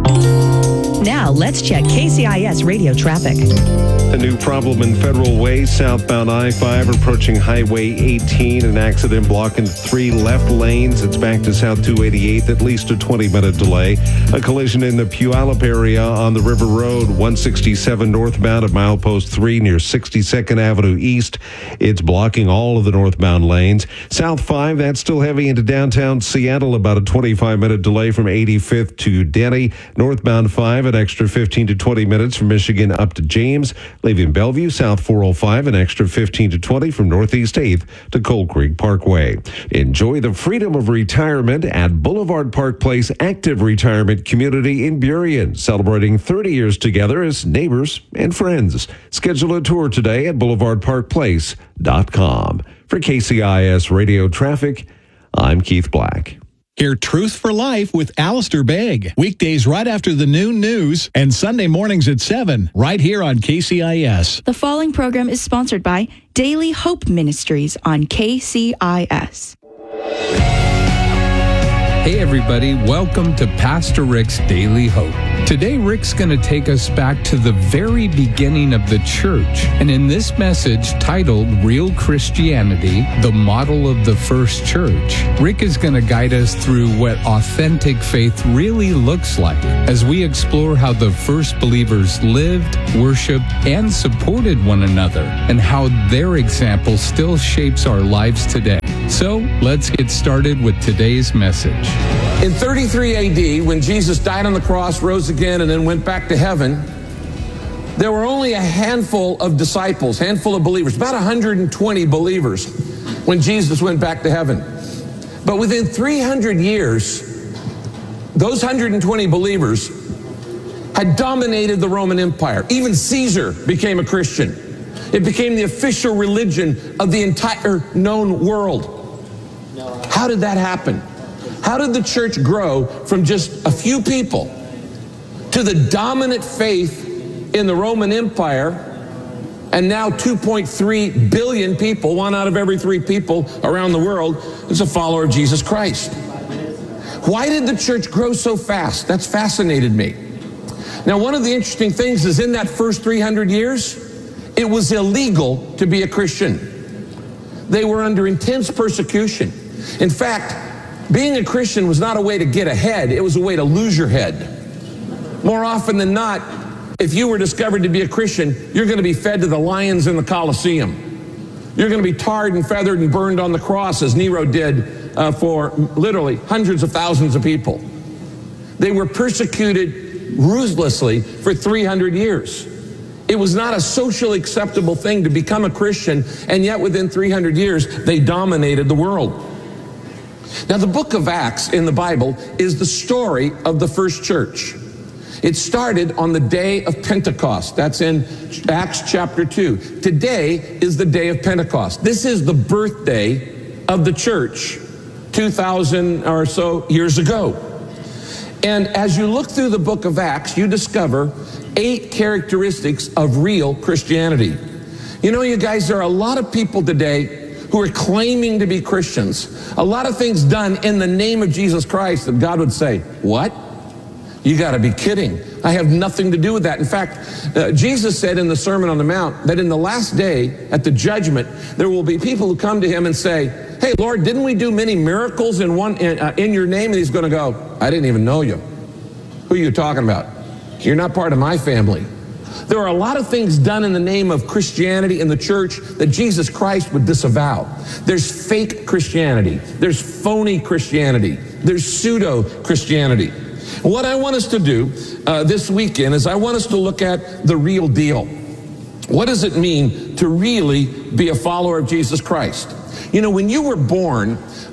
Now, let's check KCIS radio traffic. A new problem in Federal Way, southbound I-5 approaching Highway 18. An accident blocking 3 left lanes. It's back to South 288th, at least a 20-minute delay. A collision in the Puyallup area on the River Road, 167 northbound at milepost 3 near 62nd Avenue East. It's blocking all of the northbound lanes. South 5, that's still heavy into downtown Seattle, about a 25-minute delay from 85th to Denny. Northbound 5, an extra 15 to 20 minutes from Michigan up to James. Leaving Bellevue, South 405, an extra 15 to 20 from Northeast 8th to Cold Creek Parkway. Enjoy the freedom of retirement at Boulevard Park Place Active Retirement Community in Burien, celebrating 30 years together as neighbors and friends. Schedule a tour today at boulevardparkplace.com. For KCIS Radio Traffic, I'm Keith Black. Hear Truth for Life with Alistair Begg. Weekdays right after the noon news and Sunday mornings at 7, right here on KCIS. The following program is sponsored by Daily Hope Ministries on KCIS. Hey everybody, welcome to Pastor Rick's Daily Hope. Today Rick's going to take us back to the very beginning of the church. And in this message titled Real Christianity, the Model of the First Church, Rick is going to guide us through what authentic faith really looks like as we explore how the first believers lived, worshiped, and supported one another, and how their example still shapes our lives today. So let's get started with today's message. In 33 AD, when Jesus died on the cross, rose again, and then went back to heaven, there were only a handful of disciples, handful of believers, about 120 believers when Jesus went back to heaven. But within 300 years, those 120 believers had dominated the Roman Empire. Even Caesar became a Christian. It became the official religion of the entire known world. How did that happen? How did the church grow from just a few people to the dominant faith in the Roman Empire, and now 2.3 billion people, 1 out of every 3 people around the world, is a follower of Jesus Christ? Why did the church grow so fast? That's fascinated me. Now, one of the interesting things is in that first 300 years, it was illegal to be a Christian. They were under intense persecution. In fact, being a Christian was not a way to get ahead, it was a way to lose your head. More often than not, if you were discovered to be a Christian, you're going to be fed to the lions in the Colosseum. You're going to be tarred and feathered and burned on the cross, as Nero did for literally hundreds of thousands of people. They were persecuted ruthlessly for 300 years. It was not a socially acceptable thing to become a Christian, and yet within 300 years, they dominated the world. Now, the book of Acts in the Bible is the story of the first church. It started on the day of Pentecost. That's in Acts chapter 2. Today is the day of Pentecost. This is the birthday of the church 2,000 or so years ago. And as you look through the book of Acts, you discover 8 characteristics of real Christianity. You know, you guys, there are a lot of people today who are claiming to be Christians. A lot of things done in the name of Jesus Christ that God would say, what? You got to be kidding. I have nothing to do with that. In fact, Jesus said in the Sermon on the Mount that in the last day, at the judgment, there will be people who come to him and say, hey, Lord, didn't we do many miracles in your name? And he's going to go, I didn't even know you. Who are you talking about? You're not part of my family. There are a lot of things done in the name of Christianity in the church that Jesus Christ would disavow. There's fake Christianity. There's phony Christianity. There's pseudo-Christianity. What I want us to do this weekend is I want us to look at the real deal. What does it mean to really be a follower of Jesus Christ? You know, when you were born,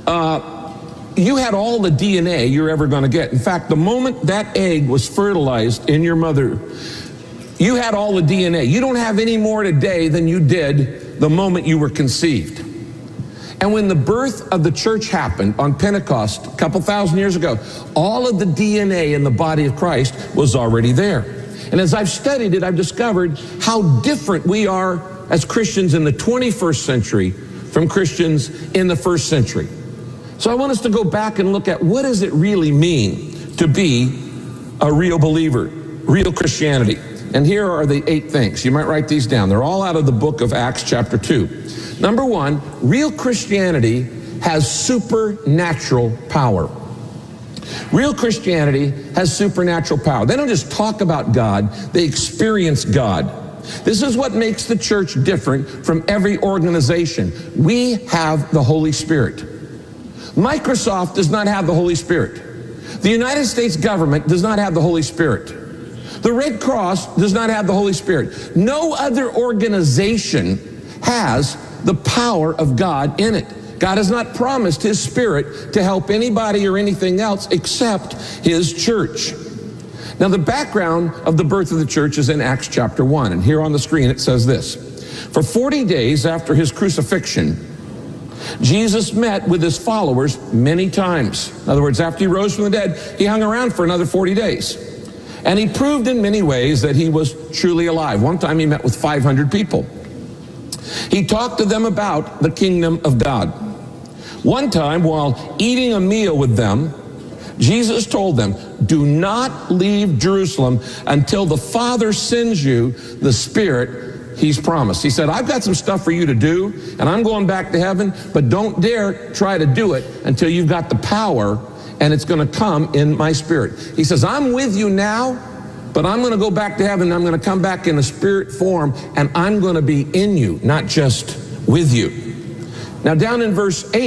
you had all the DNA you're ever going to get. In fact, the moment that egg was fertilized in your mother, you had all the DNA. You don't have any more today than you did the moment you were conceived. And when the birth of the church happened on Pentecost a couple thousand years ago, all of the DNA in the body of Christ was already there. And as I've studied it, I've discovered how different we are as Christians in the 21st century from Christians in the first century. So I want us to go back and look at what does it really mean to be a real believer, real Christianity. And here are the 8 things. You might write these down. They're all out of the book of Acts chapter 2. Number 1, real Christianity has supernatural power. Real Christianity has supernatural power. They don't just talk about God, they experience God. This is what makes the church different from every organization. We have the Holy Spirit. Microsoft does not have the Holy Spirit. The United States government does not have the Holy Spirit. The Red Cross does not have the Holy Spirit. No other organization has the power of God in it. God has not promised His Spirit to help anybody or anything else except His church. Now, the background of the birth of the church is in Acts chapter 1. And here on the screen it says this. For 40 days after His crucifixion, Jesus met with His followers many times. In other words, after He rose from the dead, He hung around for another 40 days. And He proved in many ways that He was truly alive. One time He met with 500 people. He talked to them about the kingdom of God. One time, while eating a meal with them, Jesus told them, do not leave Jerusalem until the Father sends you the Spirit He's promised. He said, I've got some stuff for you to do, and I'm going back to heaven, but don't dare try to do it until you've got the power, and it's going to come in my Spirit. He says, I'm with you now, but I'm going to go back to heaven, and I'm going to come back in a spirit form, and I'm going to be in you, not just with you. Now, down in verse 8,